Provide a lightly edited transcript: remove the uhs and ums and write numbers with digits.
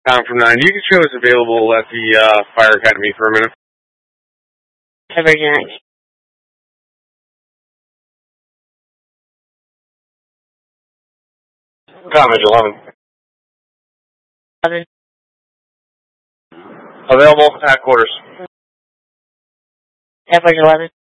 Tom from 9. You can show us available at the Fire Academy for a minute. Average 9. Comage 11. 11. Available at quarters. Average 11.